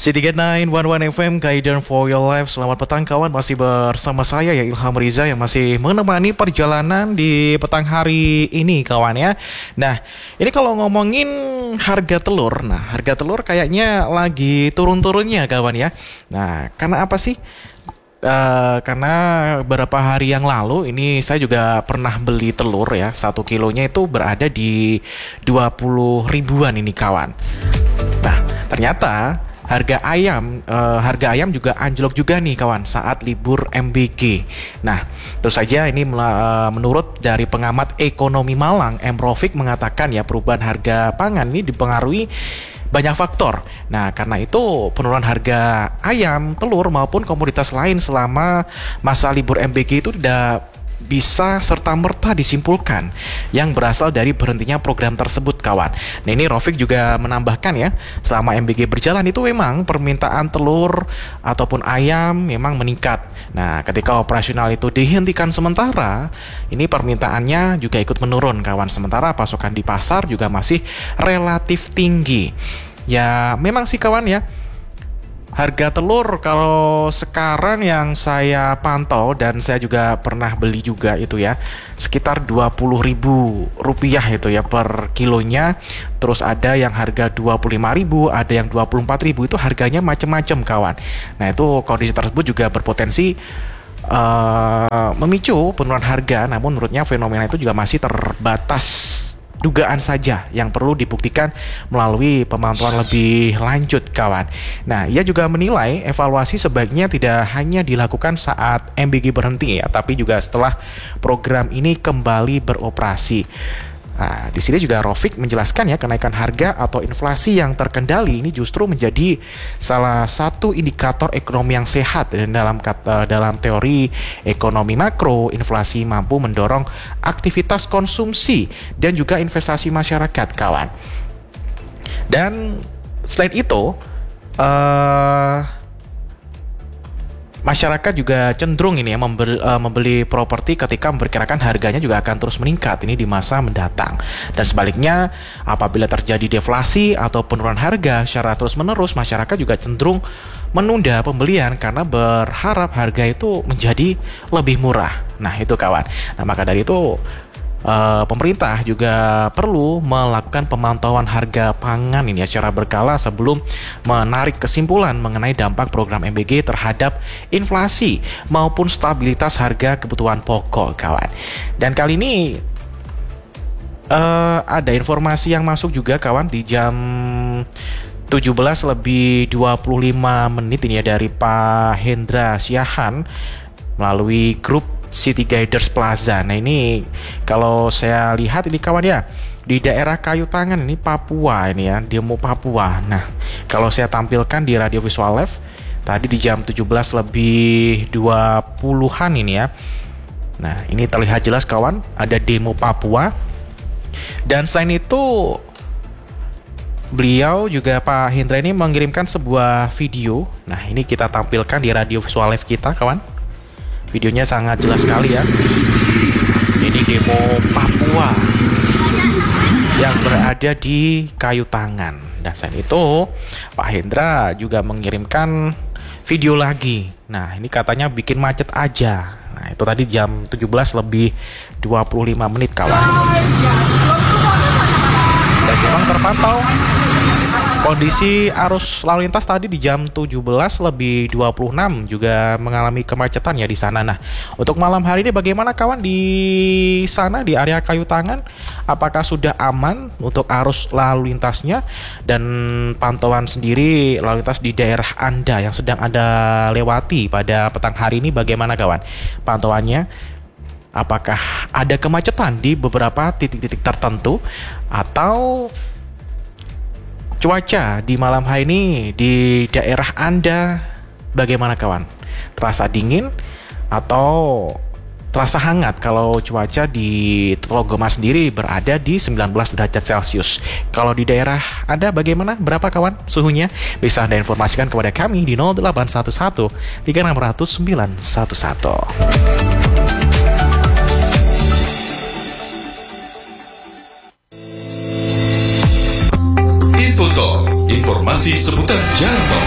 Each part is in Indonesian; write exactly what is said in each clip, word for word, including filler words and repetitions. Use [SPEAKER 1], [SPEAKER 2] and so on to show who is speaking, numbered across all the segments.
[SPEAKER 1] C tiga sembilan satu satu F M, Guidance for Your Life. Selamat petang kawan, masih bersama saya ya Ilham Riza yang masih menemani perjalanan di petang hari ini kawan ya. Nah, ini kalau ngomongin harga telur, nah harga telur kayaknya lagi turun-turunnya kawan ya. Nah, karena apa sih? Uh, karena beberapa hari yang lalu ini saya juga pernah beli telur ya, satu kilonya itu berada di dua puluh ribuan ini kawan. Nah, ternyata harga ayam uh, harga ayam juga anjlok juga nih kawan saat libur M B G. Nah, tentu saja ini uh, menurut dari pengamat ekonomi Malang, M. Rofik mengatakan ya perubahan harga pangan ini dipengaruhi banyak faktor. Nah, karena itu penurunan harga ayam, telur maupun komoditas lain selama masa libur M B G itu tidak bisa serta-merta disimpulkan yang berasal dari berhentinya program tersebut kawan. Nah, ini Rofik juga menambahkan ya, selama M B G berjalan itu memang permintaan telur ataupun ayam memang meningkat. Nah, ketika operasional itu dihentikan sementara, ini permintaannya juga ikut menurun kawan. Sementara pasokan di pasar juga masih relatif tinggi. Ya, memang sih kawan ya, harga telur kalau sekarang yang saya pantau dan saya juga pernah beli juga itu ya, sekitar dua puluh ribu rupiah itu ya per kilonya. Terus ada yang harga dua puluh lima ribu, ada yang dua puluh empat ribu, itu harganya macam-macam kawan. Nah, itu kondisi tersebut juga berpotensi uh, memicu penurunan harga, namun menurutnya fenomena itu juga masih terbatas dugaan saja yang perlu dibuktikan melalui pemantauan lebih lanjut kawan. Nah, ia juga menilai evaluasi sebaiknya tidak hanya dilakukan saat M B G berhenti ya, tapi juga setelah program ini kembali beroperasi. Nah, di sini juga Rofik menjelaskan ya, kenaikan harga atau inflasi yang terkendali ini justru menjadi salah satu indikator ekonomi yang sehat. Dan dalam kata dalam teori ekonomi makro, inflasi mampu mendorong aktivitas konsumsi dan juga investasi masyarakat kawan. Dan selain itu, uh, masyarakat juga cenderung ini ya membeli, uh, membeli properti ketika memperkirakan harganya juga akan terus meningkat ini di masa mendatang. Dan sebaliknya, apabila terjadi deflasi atau penurunan harga secara terus-menerus, masyarakat juga cenderung menunda pembelian karena berharap harga itu menjadi lebih murah. Nah, itu kawan. Nah, maka dari itu Uh, pemerintah juga perlu melakukan pemantauan harga pangan ini ya secara berkala sebelum menarik kesimpulan mengenai dampak program M B G terhadap inflasi maupun stabilitas harga kebutuhan pokok kawan. Dan kali ini uh, ada informasi yang masuk juga kawan di jam tujuh belas lebih dua puluh lima menit ini ya dari Pak Hendra Siahan melalui grup City Guiders Plaza. Nah, ini kalau saya lihat ini kawan ya, di daerah Kayu Tangan ini Papua ini ya, demo Papua. Nah, kalau saya tampilkan di Radio Visual Live tadi di jam tujuh belas lebih dua puluhan ini ya. Nah, ini terlihat jelas kawan, ada demo Papua. Dan selain itu beliau juga Pak Hendra ini mengirimkan sebuah video. Nah, ini kita tampilkan di Radio Visual Live kita kawan. Videonya sangat jelas sekali ya. Ini demo Papua yang berada di Kayu Tangan. Dan selain itu, Pak Hendra juga mengirimkan video lagi. Nah, ini katanya bikin macet aja. Nah, itu tadi jam tujuh belas lebih dua puluh lima menit kawan. Dan memang terpantau kondisi arus lalu lintas tadi di jam tujuh belas lebih dua puluh enam juga mengalami kemacetan ya di sana. Nah, untuk malam hari ini bagaimana kawan di sana di area Kayu Tangan? Apakah sudah aman untuk arus lalu lintasnya? Dan pantauan sendiri lalu lintas di daerah Anda yang sedang Anda lewati pada petang hari ini bagaimana kawan? Pantauannya, apakah ada kemacetan di beberapa titik-titik tertentu atau cuaca di malam hari ini di daerah Anda bagaimana kawan? Terasa dingin atau terasa hangat kalau cuaca di Telogoma sendiri berada di sembilan belas derajat Celcius. Kalau di daerah Anda bagaimana? Berapa kawan suhunya? Bisa Anda informasikan kepada kami di nol delapan satu satu tiga enam nol nol sembilan satu satu.
[SPEAKER 2] Info Talk informasi seputar jalan tol.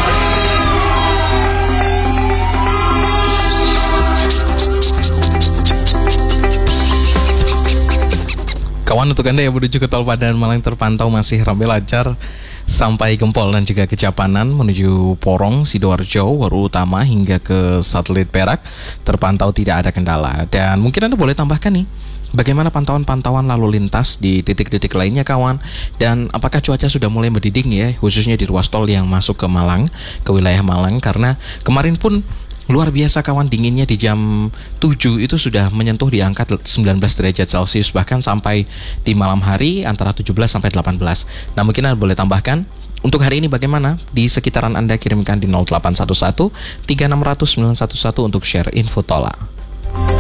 [SPEAKER 3] Kawan, untuk Anda yang menuju ke Tol Padang Malang terpantau masih ramai lancar sampai Gempol dan juga Kejapanan, menuju Porong, Sidoarjo, Waru Utama hingga ke Satelit Perak terpantau tidak ada kendala. Dan mungkin Anda boleh tambahkan nih, bagaimana pantauan-pantauan lalu lintas di titik-titik lainnya kawan, dan apakah cuaca sudah mulai mendiding ya, khususnya di ruas tol yang masuk ke Malang, ke wilayah Malang, karena kemarin pun luar biasa kawan, dinginnya di jam tujuh itu sudah menyentuh di angka sembilan belas derajat Celcius, bahkan sampai di malam hari antara tujuh belas sampai delapan belas. Nah, mungkin Anda boleh tambahkan untuk hari ini bagaimana di sekitaran Anda, kirimkan di nol delapan satu satu tiga enam nol nol sembilan satu satu untuk share info tola.